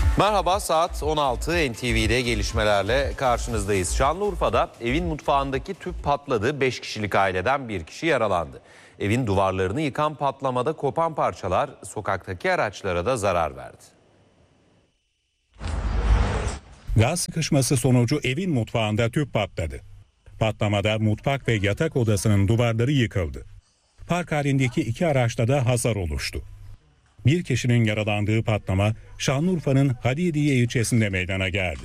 Merhaba, saat 16 NTV'de gelişmelerle karşınızdayız. Şanlıurfa'da evin mutfağındaki tüp patladı. 5 kişilik aileden bir kişi yaralandı. Evin duvarlarını yıkan patlamada kopan parçalar sokaktaki araçlara da zarar verdi. Gaz sıkışması sonucu evin mutfağında tüp patladı. Patlamada mutfak ve yatak odasının duvarları yıkıldı. Park halindeki 2 araçta da hasar oluştu. Bir kişinin yaralandığı patlama Şanlıurfa'nın Hadidiye ilçesinde meydana geldi.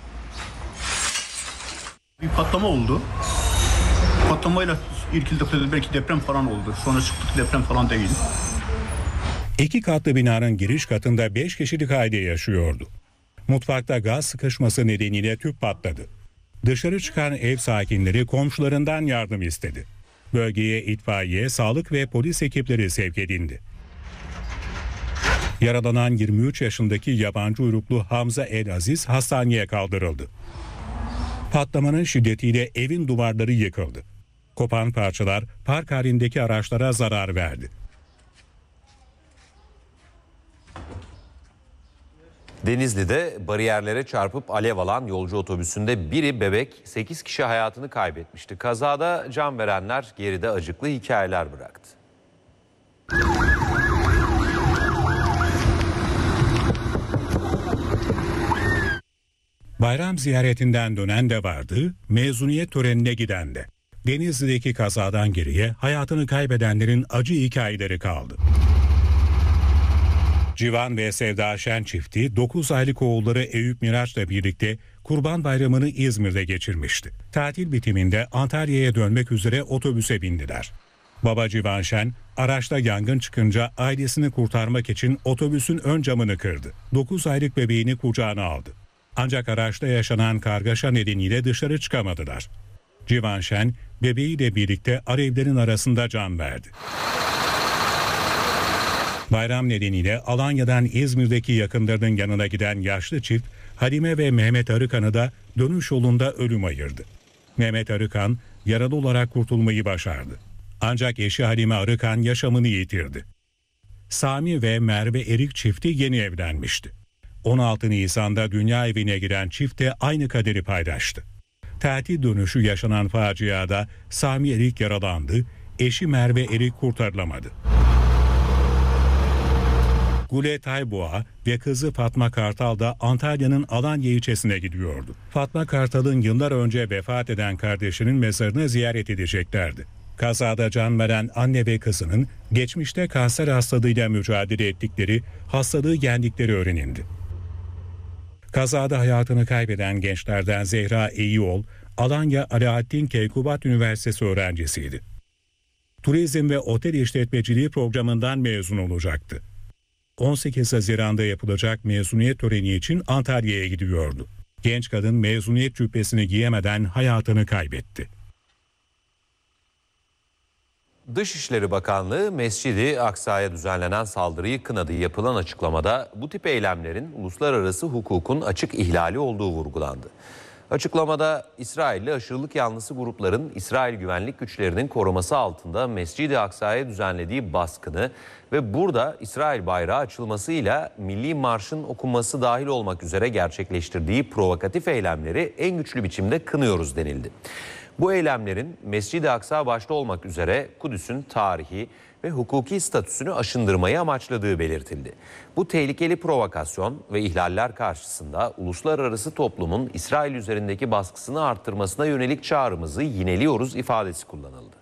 Bir patlama oldu. Patlamayla irkildik, belki deprem falan oldu. Sonra çıktık, deprem falan değil. 2 katlı binanın giriş katında 5 kişilik aile yaşıyordu. Mutfakta gaz sıkışması nedeniyle tüp patladı. Dışarı çıkan ev sakinleri komşularından yardım istedi. Bölgeye itfaiye, sağlık ve polis ekipleri sevk edildi. Yaralanan 23 yaşındaki yabancı uyruklu Hamza El Aziz hastaneye kaldırıldı. Patlamanın şiddetiyle evin duvarları yıkıldı. Kopan parçalar park halindeki araçlara zarar verdi. Denizli'de bariyerlere çarpıp alev alan yolcu otobüsünde biri bebek, 8 kişi hayatını kaybetmişti. Kazada can verenler geride acıklı hikayeler bıraktı. Bayram ziyaretinden dönen de vardı, mezuniyet törenine giden de. Denizli'deki kazadan geriye hayatını kaybedenlerin acı hikayeleri kaldı. Civan ve Sevda Şen çifti 9 aylık oğulları Eyüp Miraç'la birlikte Kurban Bayramı'nı İzmir'de geçirmişti. Tatil bitiminde Antalya'ya dönmek üzere otobüse bindiler. Baba Civan Şen araçta yangın çıkınca ailesini kurtarmak için otobüsün ön camını kırdı. 9 aylık bebeğini kucağına aldı. Ancak araçta yaşanan kargaşa nedeniyle dışarı çıkamadılar. Civan Şen bebeğiyle birlikte alevlerin arasında can verdi. Bayram nedeniyle Alanya'dan İzmir'deki yakınlarının yanına giden yaşlı çift Halime ve Mehmet Arıkan'ı da dönüş yolunda ölüm ayırdı. Mehmet Arıkan yaralı olarak kurtulmayı başardı. Ancak eşi Halime Arıkan yaşamını yitirdi. Sami ve Merve Erik çifti yeni evlenmişti. 16 Nisan'da dünya evine giren çift de aynı kaderi paylaştı. Tatil dönüşü yaşanan faciada Sami Erik yaralandı, eşi Merve Erik kurtarılamadı. Gule Tayboğa ve kızı Fatma Kartal da Antalya'nın Alanya ilçesine gidiyordu. Fatma Kartal'ın yıllar önce vefat eden kardeşinin mezarını ziyaret edeceklerdi. Kazada can veren anne ve kızının geçmişte kanser hastalığıyla mücadele ettikleri, hastalığı yendikleri öğrenildi. Kazada hayatını kaybeden gençlerden Zehra Eyyol, Alanya Alaaddin Keykubat Üniversitesi öğrencisiydi. Turizm ve Otel İşletmeciliği programından mezun olacaktı. 18 Haziran'da yapılacak mezuniyet töreni için Antalya'ya gidiyordu. Genç kadın mezuniyet cübbesini giyemeden hayatını kaybetti. Dışişleri Bakanlığı Mescid-i Aksa'ya düzenlenen saldırıyı kınadı. Yapılan açıklamada bu tip eylemlerin uluslararası hukukun açık ihlali olduğu vurgulandı. Açıklamada İsrailli aşırılık yanlısı grupların İsrail güvenlik güçlerinin koruması altında Mescid-i Aksa'ya düzenlediği baskını ve burada İsrail bayrağı açılmasıyla Milli Marş'ın okunması dahil olmak üzere gerçekleştirdiği provokatif eylemleri en güçlü biçimde kınıyoruz denildi. Bu eylemlerin Mescid-i Aksa başta olmak üzere Kudüs'ün tarihi ve hukuki statüsünü aşındırmayı amaçladığı belirtildi. Bu tehlikeli provokasyon ve ihlaller karşısında uluslararası toplumun İsrail üzerindeki baskısını arttırmasına yönelik çağrımızı yineliyoruz ifadesi kullanıldı.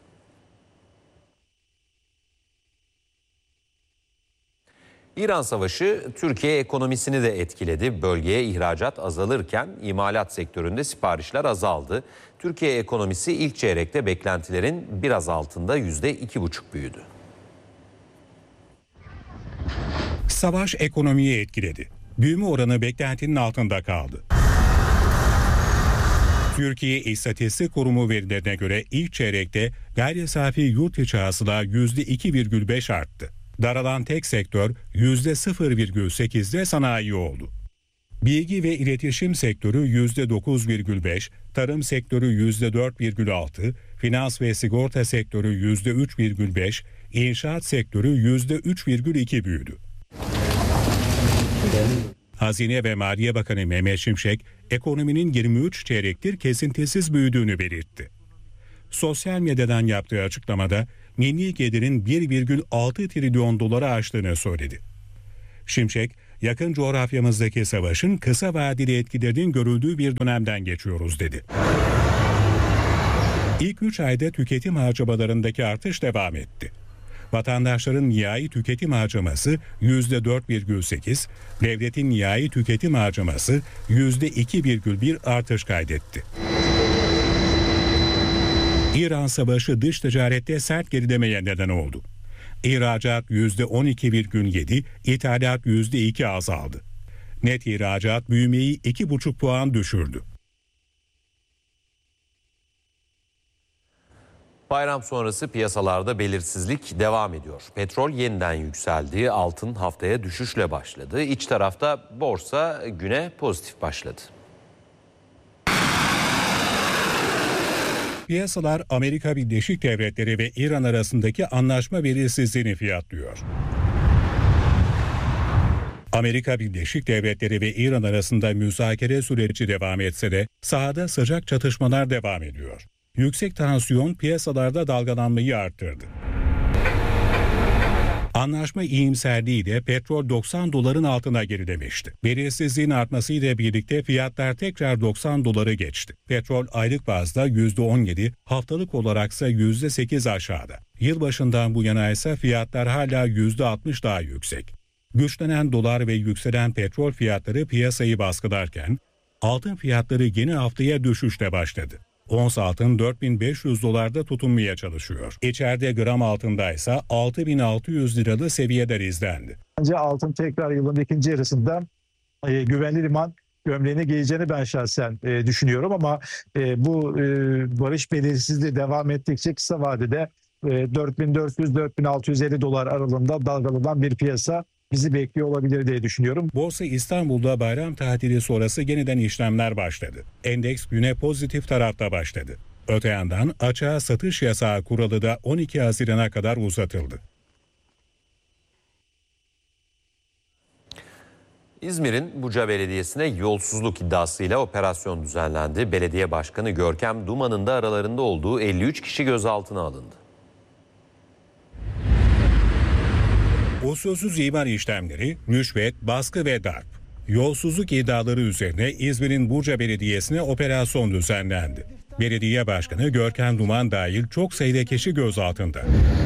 İran Savaşı Türkiye ekonomisini de etkiledi. Bölgeye ihracat azalırken imalat sektöründe siparişler azaldı. Türkiye ekonomisi ilk çeyrekte beklentilerin biraz altında %2,5 büyüdü. Savaş ekonomiyi etkiledi. Büyüme oranı beklentinin altında kaldı. Türkiye İstatistik Kurumu verilerine göre ilk çeyrekte gayri safi yurt içi hasıla %2,5 arttı. Daralan tek sektör %0,8'de sanayi oldu. Bilgi ve iletişim sektörü %9,5, tarım sektörü %4,6, finans ve sigorta sektörü %3,5, inşaat sektörü %3,2 büyüdü. Hazine ve Maliye Bakanı Mehmet Şimşek, ekonominin 23 çeyrektir kesintisiz büyüdüğünü belirtti. Sosyal medyadan yaptığı açıklamada milli gelirin 1,6 trilyon doları aştığını söyledi. Şimşek, yakın coğrafyamızdaki savaşın kısa vadeli etkilerinin görüldüğü bir dönemden geçiyoruz dedi. İlk 3 ayda tüketim harcamalarındaki artış devam etti. Vatandaşların nihai tüketim harcaması %4,8, devletin nihai tüketim harcaması %2,1 artış kaydetti. İran savaşı dış ticarette sert gerilemeye neden oldu. İhracat %12,7, ithalat %2 azaldı. Net ihracat büyümeyi 2,5 puan düşürdü. Bayram sonrası piyasalarda belirsizlik devam ediyor. Petrol yeniden yükseldi, altın haftaya düşüşle başladı. İç tarafta borsa güne pozitif başladı. Piyasalar Amerika Birleşik Devletleri ve İran arasındaki anlaşma belirsizliğini fiyatlıyor. Amerika Birleşik Devletleri ve İran arasında müzakere süreci devam etse de sahada sıcak çatışmalar devam ediyor. Yüksek tansiyon piyasalarda dalgalanmayı arttırdı. Anlaşma iyimserliğiyle petrol 90 doların altına gerilemişti. Belirsizliğin artmasıyla birlikte fiyatlar tekrar 90 doları geçti. Petrol aylık bazda %17, haftalık olaraksa %8 aşağıda. Yılbaşından bu yana ise fiyatlar hala %60 daha yüksek. Güçlenen dolar ve yükselen petrol fiyatları piyasayı baskılarken altın fiyatları yeni haftaya düşüşle başladı. Ons altın 4.500 dolarda tutunmaya çalışıyor. İçeride gram altında ise 6.600 liralı seviyeler izlendi. Bence altın tekrar yılın ikinci yarısında güvenli liman gömleğine geleceğini ben şahsen düşünüyorum ama bu barış belirsizliği devam ettikçe kısa vadede 4.400-4.650 dolar aralığında dalgalanan bir piyasa bizi bekliyor olabilir diye düşünüyorum. Borsa İstanbul'da bayram tatili sonrası yeniden işlemler başladı. Endeks güne pozitif tarafta başladı. Öte yandan açığa satış yasağı kuralı da 12 Haziran'a kadar uzatıldı. İzmir'in Buca Belediyesi'ne yolsuzluk iddiasıyla operasyon düzenlendi. Belediye Başkanı Görkem Duman'ın da aralarında olduğu 53 kişi gözaltına alındı. Usulsüz imar işlemleri, rüşvet, baskı ve darp. Yolsuzluk iddiaları üzerine İzmir'in Buca Belediyesi'ne operasyon düzenlendi. Belediye Başkanı Görkem Duman dahil çok sayıda kişi gözaltında.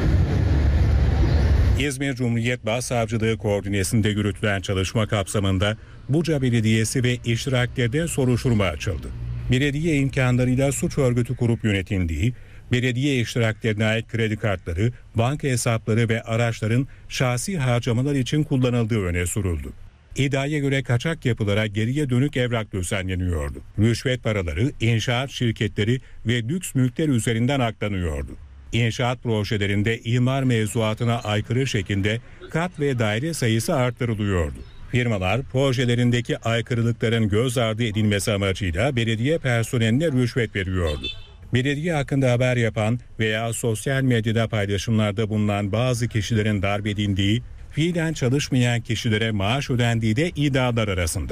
İzmir Cumhuriyet Başsavcılığı koordinesinde yürütülen çalışma kapsamında Buca Belediyesi ve iştiraklerinde soruşturma açıldı. Belediye imkanlarıyla suç örgütü kurup yönetildiği, belediye iştiraklerine ait kredi kartları, banka hesapları ve araçların şahsi harcamalar için kullanıldığı öne sürüldü. İddiaya göre kaçak yapılara geriye dönük evrak düzenleniyordu. Rüşvet paraları inşaat şirketleri ve lüks mülkler üzerinden aklanıyordu. İnşaat projelerinde imar mevzuatına aykırı şekilde kat ve daire sayısı arttırılıyordu. Firmalar projelerindeki aykırılıkların göz ardı edilmesi amacıyla belediye personeline rüşvet veriyordu. Belediye hakkında haber yapan veya sosyal medyada paylaşımlarda bulunan bazı kişilerin darp edildiği, fiilen çalışmayan kişilere maaş ödendiği de iddialar arasında.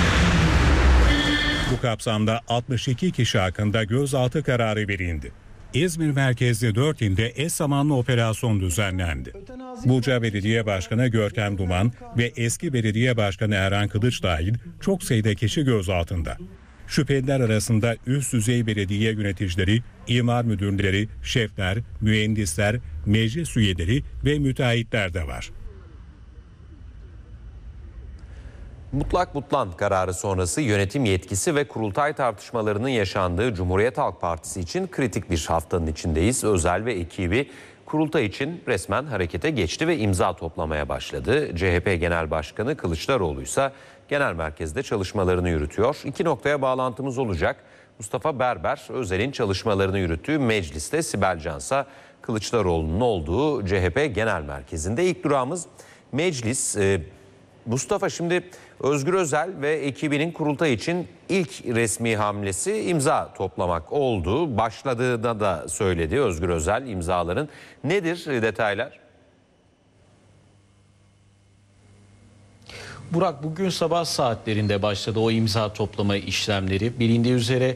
Bu kapsamda 62 kişi hakkında gözaltı kararı verildi. İzmir merkezli 4 ilde eş zamanlı operasyon düzenlendi. Buca Belediye Başkanı Görkem Duman ve eski Belediye Başkanı Erhan Kılıç dahil çok sayıda kişi gözaltında. Şüpheliler arasında üst düzey belediye yöneticileri, imar müdürleri, şefler, mühendisler, meclis üyeleri ve müteahhitler de var. Mutlak Mutlan kararı sonrası yönetim yetkisi ve kurultay tartışmalarının yaşandığı Cumhuriyet Halk Partisi için kritik bir haftanın içindeyiz. Özel ve ekibi kurultay için resmen harekete geçti ve imza toplamaya başladı. CHP Genel Başkanı Kılıçdaroğlu ise genel merkezde çalışmalarını yürütüyor. 2 noktaya bağlantımız olacak. Mustafa Berber, Özel'in çalışmalarını yürüttüğü mecliste, Sibel Cansa Kılıçdaroğlu'nun olduğu CHP Genel Merkezi'nde. İlk durağımız meclis. Mustafa, şimdi Özgür Özel ve ekibinin kurultay için ilk resmi hamlesi imza toplamak oldu. Başladığını da söyledi Özgür Özel imzaların. Nedir detaylar? Burak, bugün sabah saatlerinde başladı o imza toplama işlemleri. Bilindiği üzere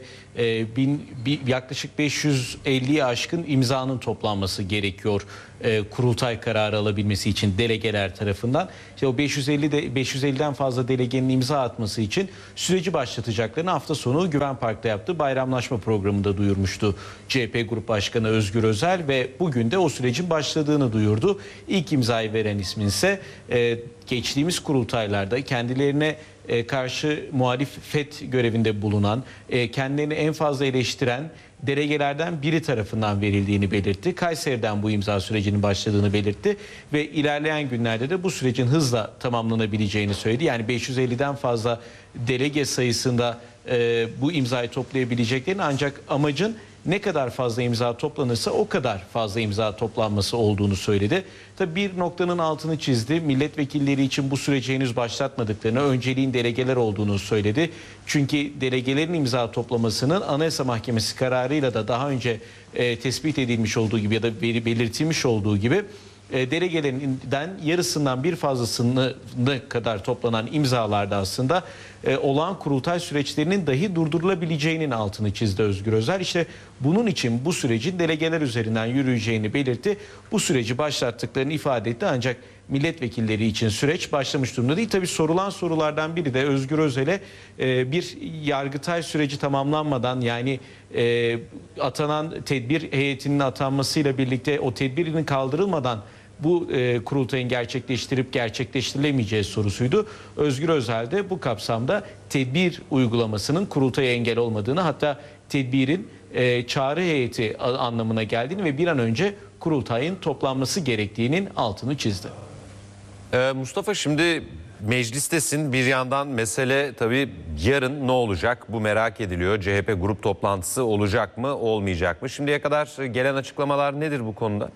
yaklaşık 550'ye aşkın imzanın toplanması gerekiyor kurultay kararı alabilmesi için delegeler tarafından. İşte o 550'den fazla delegenin imza atması için süreci başlatacaklarını hafta sonu Güven Park'ta yaptığı bayramlaşma programında duyurmuştu CHP Grup Başkanı Özgür Özel ve bugün de o sürecin başladığını duyurdu. İlk imzayı veren ismin ise geçtiğimiz kurultaylarda kendilerine karşı muhalefet görevinde bulunan, kendilerini en fazla eleştiren delegelerden biri tarafından verildiğini belirtti. Kayseri'den bu imza sürecinin başladığını belirtti ve ilerleyen günlerde de bu sürecin hızla tamamlanabileceğini söyledi. Yani 550'den fazla delege sayısında bu imzayı toplayabileceklerini, ancak amacın ne kadar fazla imza toplanırsa o kadar fazla imza toplanması olduğunu söyledi. Tabii bir noktanın altını çizdi. Milletvekilleri için bu süreci henüz başlatmadıklarını, önceliğin delegeler olduğunu söyledi. Çünkü delegelerin imza toplamasının Anayasa Mahkemesi kararıyla da daha önce tespit edilmiş olduğu gibi ya da belirtilmiş olduğu gibi delegelerinden yarısından bir fazlasını kadar toplanan imzalarda aslında olağan kurultay süreçlerinin dahi durdurulabileceğinin altını çizdi Özgür Özel. İşte bunun için bu sürecin delegeler üzerinden yürüyeceğini belirtti. Bu süreci başlattıklarını ifade etti, ancak milletvekilleri için süreç başlamış durumda değil. Tabii sorulan sorulardan biri de Özgür Özel'e bir yargıtay süreci tamamlanmadan, yani atanan tedbir heyetinin atanmasıyla birlikte o tedbirinin kaldırılmadan bu kurultayın gerçekleştirip gerçekleştirilemeyeceği sorusuydu. Özgür Özel de bu kapsamda tedbir uygulamasının kurultaya engel olmadığını, hatta tedbirin çağrı heyeti anlamına geldiğini ve bir an önce kurultayın toplanması gerektiğinin altını çizdi. Mustafa, şimdi meclistesin, bir yandan mesele tabii yarın ne olacak, bu merak ediliyor. CHP grup toplantısı olacak mı, olmayacak mı? Şimdiye kadar gelen açıklamalar nedir bu konuda?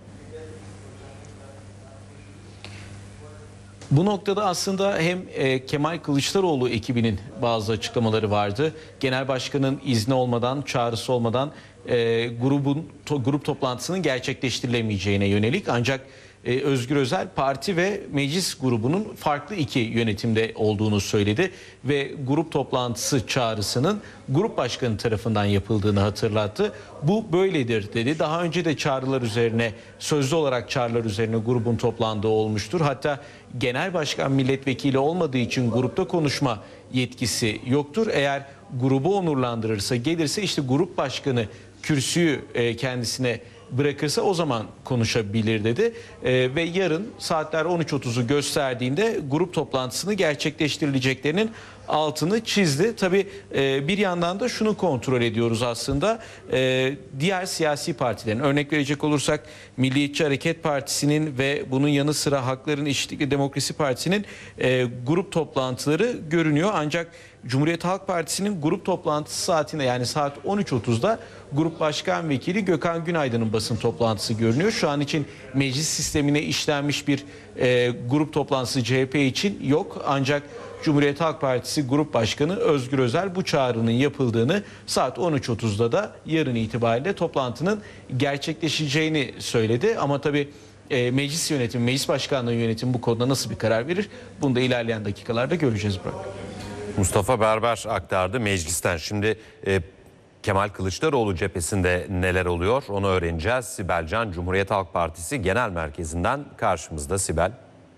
Bu noktada aslında hem Kemal Kılıçdaroğlu ekibinin bazı açıklamaları vardı. Genel başkanın izni olmadan, çağrısı olmadan grup toplantısının gerçekleştirilemeyeceğine yönelik, ancak Özgür Özel parti ve meclis grubunun farklı iki yönetimde olduğunu söyledi ve grup toplantısı çağrısının grup başkanı tarafından yapıldığını hatırlattı. Bu böyledir dedi. Daha önce de çağrılar üzerine, sözlü olarak çağrılar üzerine grubun toplandığı olmuştur. Hatta genel başkan milletvekili olmadığı için grupta konuşma yetkisi yoktur. Eğer grubu onurlandırırsa, gelirse, işte grup başkanı kürsüyü kendisine bırakırsa o zaman konuşabilir dedi. Ve yarın saatler 13.30'u gösterdiğinde grup toplantısını gerçekleştirileceklerinin altını çizdi. Tabii bir yandan da şunu kontrol ediyoruz aslında. Diğer siyasi partilerin, örnek verecek olursak Milliyetçi Hareket Partisi'nin ve bunun yanı sıra Hakların Eşitlik ve Demokrasi Partisi'nin grup toplantıları görünüyor. Ancak Cumhuriyet Halk Partisi'nin grup toplantısı saatinde, yani saat 13.30'da Grup Başkan Vekili Gökhan Günaydın'ın basın toplantısı görünüyor. Şu an için meclis sistemine işlenmiş bir grup toplantısı CHP için yok. Ancak Cumhuriyet Halk Partisi Grup Başkanı Özgür Özel bu çağrının yapıldığını, saat 13.30'da da yarın itibariyle toplantının gerçekleşeceğini söyledi. Ama tabii meclis yönetimi, meclis başkanlığı yönetimi bu konuda nasıl bir karar verir? Bunu da ilerleyen dakikalarda göreceğiz Burak. Mustafa Berber aktardı meclisten. Şimdi Kemal Kılıçdaroğlu cephesinde neler oluyor onu öğreneceğiz. Sibel Can, Cumhuriyet Halk Partisi Genel Merkezi'nden karşımızda. Sibel.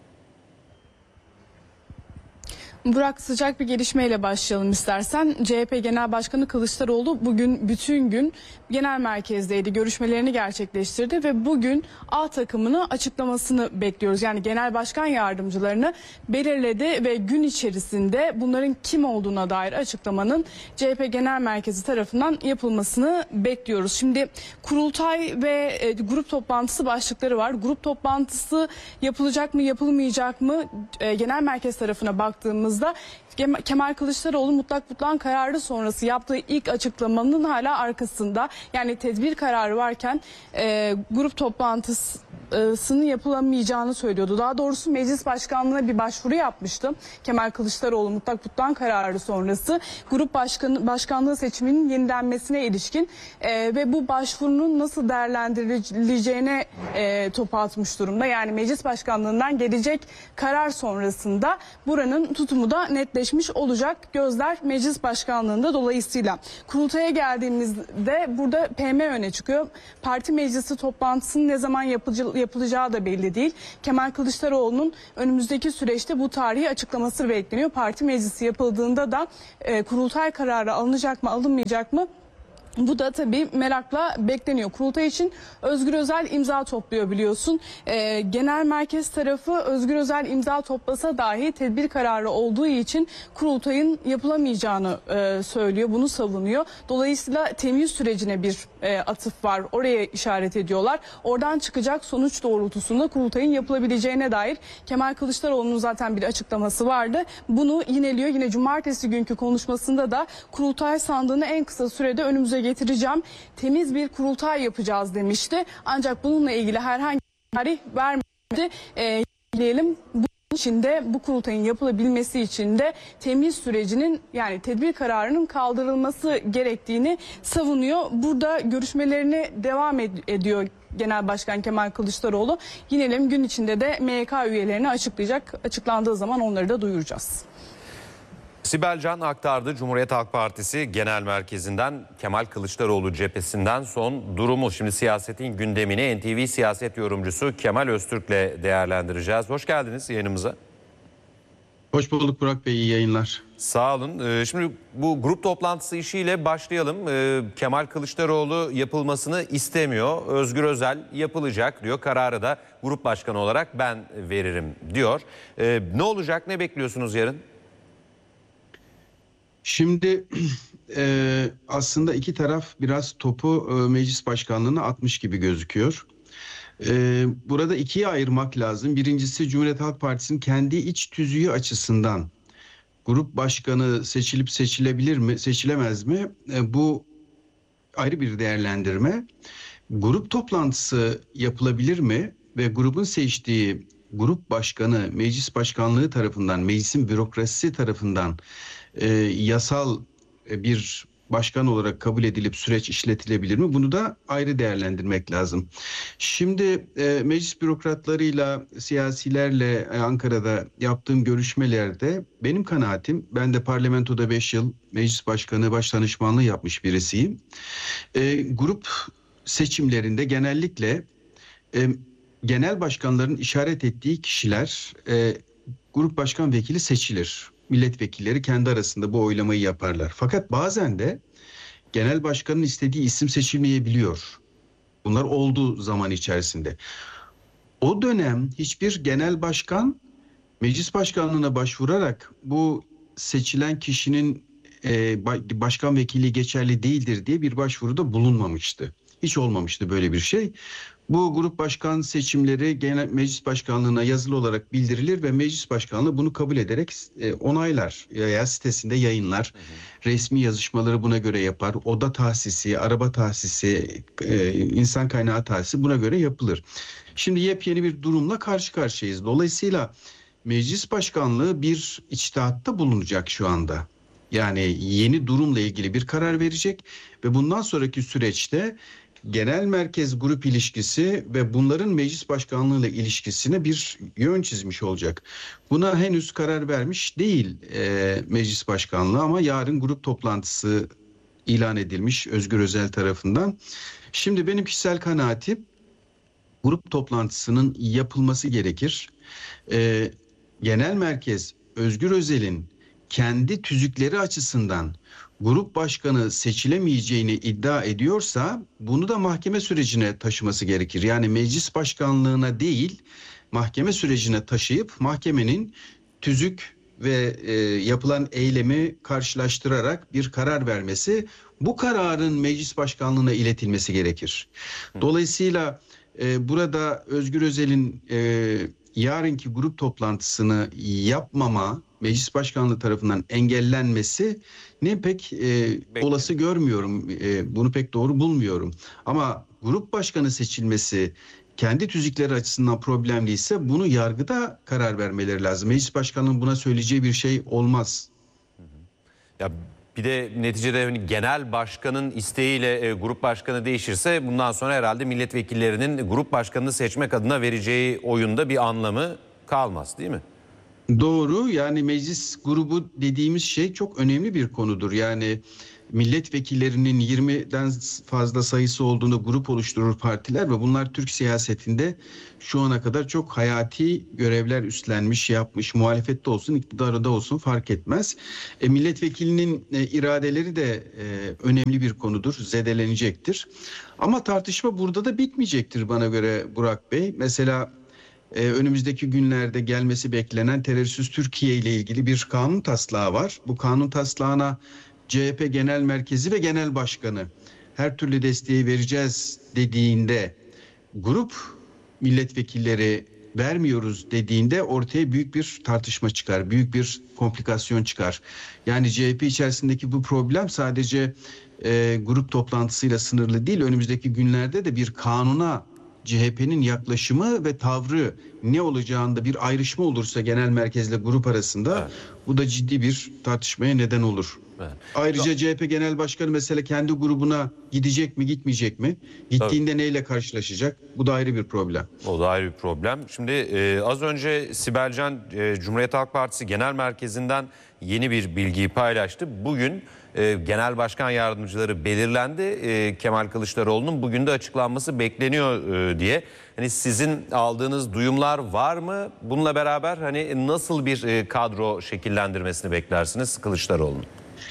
Burak, sıcak bir gelişmeyle başlayalım istersen. CHP Genel Başkanı Kılıçdaroğlu bugün bütün gün genel merkezdeydi. Görüşmelerini gerçekleştirdi ve bugün A takımını açıklamasını bekliyoruz. Yani genel başkan yardımcılarını belirledi ve gün içerisinde bunların kim olduğuna dair açıklamanın CHP Genel Merkezi tarafından yapılmasını bekliyoruz. Şimdi kurultay ve grup toplantısı başlıkları var. Grup toplantısı yapılacak mı, yapılmayacak mı? Genel merkez tarafına baktığımız Kemal Kılıçdaroğlu mutlak butlan kararı sonrası yaptığı ilk açıklamanın hala arkasında. Yani tedbir kararı varken grup toplantısı toplantısının yapılamayacağını söylüyordu. Daha doğrusu meclis başkanlığına bir başvuru yapmıştı. Kemal Kılıçdaroğlu mutlak tutuklan kararı sonrası grup başkanlığı seçiminin yenilenmesine ilişkin ve bu başvurunun nasıl değerlendirileceğine topu atmış durumda. Yani meclis başkanlığından gelecek karar sonrasında buranın tutumu da netleşmiş olacak. Gözler meclis başkanlığında, dolayısıyla kurultaya geldiğimizde burada PM öne çıkıyor. Parti meclisi toplantısının ne zaman yapılacağı da belli değil. Kemal Kılıçdaroğlu'nun önümüzdeki süreçte bu tarihi açıklaması bekleniyor. Parti meclisi yapıldığında da kurultay kararı alınacak mı, alınmayacak mı? Bu da tabii merakla bekleniyor. Kurultay için Özgür Özel imza topluyor biliyorsun. Genel merkez tarafı Özgür Özel imza toplasa dahi tedbir kararı olduğu için kurultayın yapılamayacağını söylüyor. Bunu savunuyor. Dolayısıyla temyiz sürecine bir atıf var. Oraya işaret ediyorlar. Oradan çıkacak sonuç doğrultusunda kurultayın yapılabileceğine dair Kemal Kılıçdaroğlu'nun zaten bir açıklaması vardı. Bunu yineliyor. Yine cumartesi günkü konuşmasında da kurultay sandığını en kısa sürede önümüze getireceğim, temiz bir kurultay yapacağız demişti. Ancak bununla ilgili herhangi bir tarih vermedi. Diyelim bunun için de, bu kurultayın yapılabilmesi için de temyiz sürecinin, yani tedbir kararının kaldırılması gerektiğini savunuyor. Burada görüşmelerini devam ediyor Genel Başkan Kemal Kılıçdaroğlu. Yinelim gün içinde de MYK üyelerini açıklayacak. Açıklandığı zaman onları da duyuracağız. Sibel Can aktardı Cumhuriyet Halk Partisi Genel Merkezi'nden, Kemal Kılıçdaroğlu cephesinden son durumu. Şimdi siyasetin gündemini NTV siyaset yorumcusu Kemal Öztürk'le değerlendireceğiz. Hoş geldiniz yayınımıza. Hoş bulduk Burak Bey, iyi yayınlar. Sağ olun. Şimdi bu grup toplantısı işiyle başlayalım. Kemal Kılıçdaroğlu yapılmasını istemiyor. Özgür Özel yapılacak diyor. Kararı da grup başkanı olarak ben veririm diyor. Ne olacak, ne bekliyorsunuz yarın? Şimdi aslında iki taraf biraz topu meclis başkanlığına atmış gibi gözüküyor. Burada ikiye ayırmak lazım. Birincisi, Cumhuriyet Halk Partisi'nin kendi iç tüzüğü açısından grup başkanı seçilip seçilebilir mi, seçilemez mi? Bu ayrı bir değerlendirme. Grup toplantısı yapılabilir mi ve grubun seçtiği grup başkanı meclis başkanlığı tarafından, meclisin bürokrasisi tarafından yasal bir başkan olarak kabul edilip süreç işletilebilir mi? Bunu da ayrı değerlendirmek lazım. Şimdi meclis bürokratlarıyla, siyasilerle Ankara'da yaptığım görüşmelerde benim kanaatim, ben de parlamentoda 5 yıl meclis başkanı başdanışmanlığı yapmış birisiyim. Grup seçimlerinde genellikle genel başkanların işaret ettiği kişiler grup başkan vekili seçilir. Milletvekilleri kendi arasında bu oylamayı yaparlar. Fakat bazen de genel başkanın istediği isim seçilmeyebiliyor. Bunlar olduğu zaman içerisinde. O dönem hiçbir genel başkan meclis başkanlığına başvurarak bu seçilen kişinin başkan vekili geçerli değildir diye bir başvuruda bulunmamıştı. Hiç olmamıştı böyle bir şey. Bu grup başkan seçimleri genel meclis başkanlığına yazılı olarak bildirilir ve meclis başkanlığı bunu kabul ederek onaylar veya sitesinde yayınlar. Resmi yazışmaları buna göre yapar. Oda tahsisi, araba tahsisi, insan kaynağı tahsisi buna göre yapılır. Şimdi yepyeni bir durumla karşı karşıyayız. Dolayısıyla meclis başkanlığı bir içtihatta bulunacak şu anda. Yani yeni durumla ilgili bir karar verecek ve bundan sonraki süreçte genel merkez grup ilişkisi ve bunların meclis başkanlığıyla ilişkisine bir yön çizmiş olacak. Buna henüz karar vermiş değil meclis başkanlığı ama yarın grup toplantısı ilan edilmiş Özgür Özel tarafından. Şimdi benim kişisel kanaatim, grup toplantısının yapılması gerekir. Genel merkez Özgür Özel'in kendi tüzükleri açısından grup başkanı seçilemeyeceğini iddia ediyorsa bunu da mahkeme sürecine taşıması gerekir. Yani meclis başkanlığına değil, mahkeme sürecine taşıyıp mahkemenin tüzük ve yapılan eylemi karşılaştırarak bir karar vermesi, bu kararın meclis başkanlığına iletilmesi gerekir. Dolayısıyla burada Özgür Özel'in yarınki grup toplantısını yapmama, meclis başkanlığı tarafından engellenmesi ne pek olası görmüyorum. Bunu pek doğru bulmuyorum. Ama grup başkanı seçilmesi kendi tüzükleri açısından problemliyse bunu yargıda karar vermeleri lazım. Meclis başkanının buna söyleyeceği bir şey olmaz. Ya bir de neticede hani genel başkanın isteğiyle grup başkanı değişirse bundan sonra herhalde milletvekillerinin grup başkanını seçmek adına vereceği oyunda bir anlamı kalmaz, değil mi? Doğru, yani meclis grubu dediğimiz şey çok önemli bir konudur. Yani milletvekillerinin 20'den fazla sayısı olduğunda grup oluşturur partiler ve bunlar Türk siyasetinde şu ana kadar çok hayati görevler üstlenmiş, yapmış, muhalefette olsun, iktidarda olsun fark etmez. Milletvekilinin iradeleri de önemli bir konudur, zedelenecektir. Ama tartışma burada da bitmeyecektir bana göre Burak Bey. Mesela önümüzdeki günlerde gelmesi beklenen terörsüz Türkiye ile ilgili bir kanun taslağı var. Bu kanun taslağına CHP Genel Merkezi ve Genel Başkanı her türlü desteği vereceğiz dediğinde, grup milletvekilleri vermiyoruz dediğinde ortaya büyük bir tartışma çıkar, büyük bir komplikasyon çıkar. Yani CHP içerisindeki bu problem sadece grup toplantısıyla sınırlı değil. Önümüzdeki günlerde de bir kanuna CHP'nin yaklaşımı ve tavrı ne olacağında bir ayrışma olursa genel merkezle grup arasında, evet, bu da ciddi bir tartışmaya neden olur. Evet. Ayrıca CHP Genel Başkanı mesela kendi grubuna gidecek mi, gitmeyecek mi? Gittiğinde neyle karşılaşacak? Bu da ayrı bir problem. O da ayrı bir problem. Şimdi az önce Sibel Can Cumhuriyet Halk Partisi Genel Merkezi'nden yeni bir bilgiyi paylaştı. Bugün Genel Başkan Yardımcıları belirlendi. Kemal Kılıçdaroğlu'nun bugün de açıklanması bekleniyor diye. Hani sizin aldığınız duyumlar var mı? Bununla beraber hani nasıl bir kadro şekillendirmesini beklersiniz Kılıçdaroğlu'nun?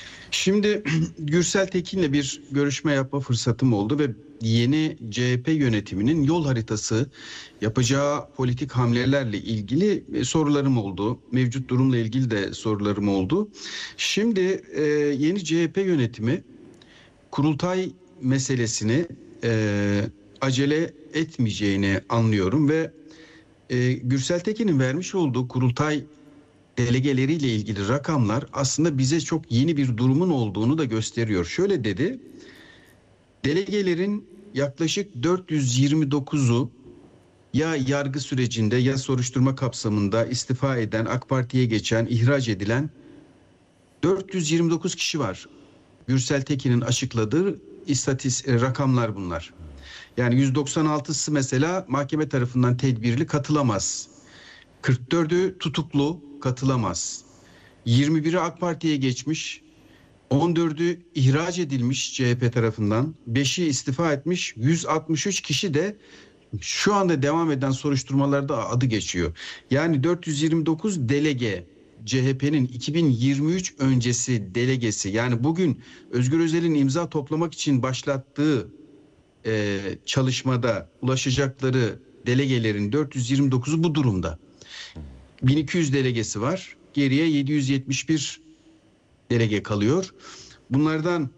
Şimdi Gürsel Tekin'le bir görüşme yapma fırsatım oldu ve yeni CHP yönetiminin yol haritası, yapacağı politik hamlelerle ilgili sorularım oldu. Mevcut durumla ilgili de sorularım oldu. Şimdi yeni CHP yönetimi kurultay meselesini acele etmeyeceğini anlıyorum ve Gürsel Tekin'in vermiş olduğu kurultay delegeleriyle ilgili rakamlar aslında bize çok yeni bir durumun olduğunu da gösteriyor. Şöyle dedi, delegelerin yaklaşık 429'u ya yargı sürecinde ya soruşturma kapsamında istifa eden, AK Parti'ye geçen, ihraç edilen 429 kişi var. Gürsel Tekin'in açıkladığı rakamlar bunlar. Yani 196'sı mesela mahkeme tarafından tedbirli katılamaz. 44'ü tutuklu, katılamaz. 21'i AK Parti'ye geçmiş. 14'ü ihraç edilmiş CHP tarafından. 5'i istifa etmiş. 163 kişi de şu anda devam eden soruşturmalarda adı geçiyor. Yani 429 delege, CHP'nin 2023 öncesi delegesi. Yani bugün Özgür Özel'in imza toplamak için başlattığı çalışmada ulaşacakları delegelerin 429'u bu durumda. 1200 delegesi var. Geriye 771 delege kalıyor. Bunlardan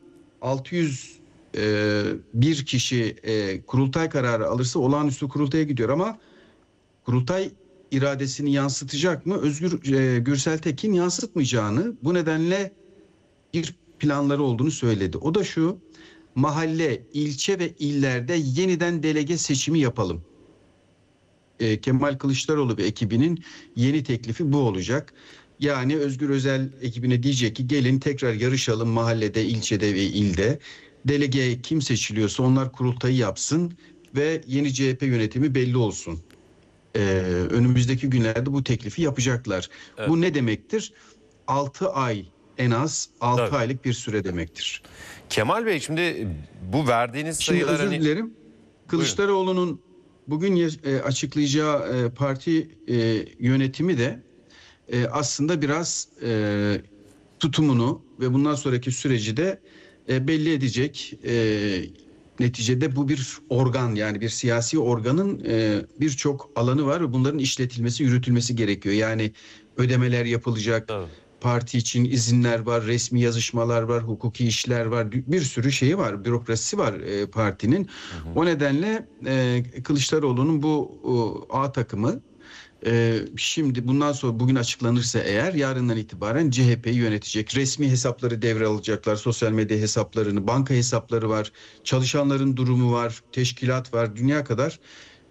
601 kişi kurultay kararı alırsa olağanüstü kurultaya gidiyor ama kurultay iradesini yansıtacak mı? Gürsel Tekin yansıtmayacağını, bu nedenle bir planları olduğunu söyledi. O da şu: mahalle, ilçe ve illerde yeniden delege seçimi yapalım. Kemal Kılıçdaroğlu ve ekibinin yeni teklifi bu olacak. Yani Özgür Özel ekibine diyecek ki gelin tekrar yarışalım mahallede, ilçede ve ilde. Delege kim seçiliyorsa onlar kurultayı yapsın ve yeni CHP yönetimi belli olsun. Önümüzdeki günlerde bu teklifi yapacaklar. Evet. Bu ne demektir? 6 ay, en az 6 evet, aylık bir süre demektir. Kemal Bey, şimdi bu verdiğiniz sayılar... Özür dilerim. Kılıçdaroğlu'nun bugün açıklayacağı parti yönetimi de aslında biraz tutumunu ve bundan sonraki süreci de belli edecek. Neticede bu bir organ, yani bir siyasi organın birçok alanı var ve bunların işletilmesi, yürütülmesi gerekiyor. Yani ödemeler yapılacak, evet, parti için izinler var, resmi yazışmalar var, hukuki işler var, bir sürü şeyi var, bürokrasisi var partinin. Hı hı. O nedenle Kılıçdaroğlu'nun bu A takımı şimdi bundan sonra, bugün açıklanırsa eğer, yarından itibaren CHP'yi yönetecek. Resmi hesapları devralacaklar, sosyal medya hesaplarını, banka hesapları var, çalışanların durumu var, teşkilat var, dünya kadar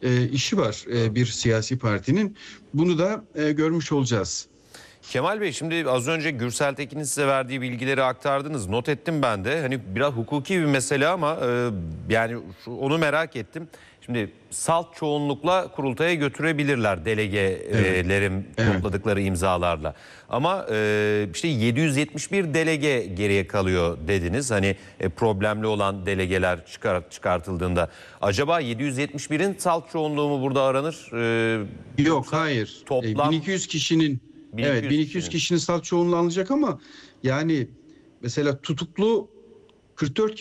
işi var bir siyasi partinin. Bunu da görmüş olacağız. Kemal Bey, şimdi az önce Gürsel Tekin'in size verdiği bilgileri aktardınız. Not ettim ben de. Hani biraz hukuki bir mesele ama yani onu merak ettim. Şimdi salt çoğunlukla kurultaya götürebilirler delegelerin topladıkları imzalarla. Ama işte 771 delege geriye kalıyor dediniz. Hani problemli olan delegeler çıkartıldığında. Acaba 771'in salt çoğunluğu mu burada aranır? Yok, hayır. Toplam 1200 kişinin 1200 kişinin salt çoğunluğu alınacak ama yani mesela tutuklu 44